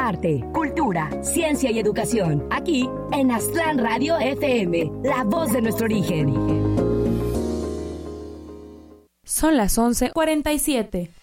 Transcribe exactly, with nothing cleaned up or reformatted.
arte, cultura, ciencia y educación. Aquí en Aztlán Radio F M, la voz de nuestro origen. Son las once cuarenta y siete.